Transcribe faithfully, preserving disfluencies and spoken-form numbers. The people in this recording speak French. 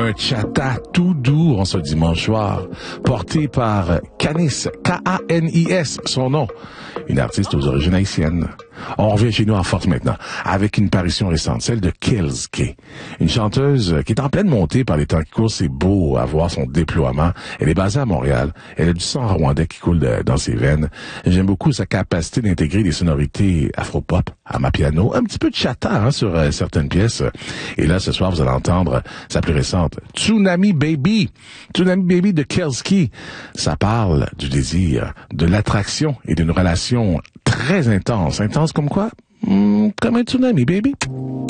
Un chata tout doux en ce dimanche soir, porté par Kanis, K A N I S, son nom. Une artiste aux origines haïtiennes. On revient chez nous en force maintenant, avec une parution récente, celle de Kelske. Une chanteuse qui est en pleine montée par les temps qui courent. C'est beau à voir son déploiement. Elle est basée à Montréal. Elle a du sang rwandais qui coule de, dans ses veines. J'aime beaucoup sa capacité d'intégrer des sonorités afro-pop, amapiano, un petit peu de chata hein, sur euh, certaines pièces. Et là, ce soir, vous allez entendre sa plus récente, Tsunami Baby. Tsunami Baby de Kelske. Ça parle du désir, de l'attraction et d'une relation très intense. Intense comme quoi? Mmh, comme un tsunami, baby.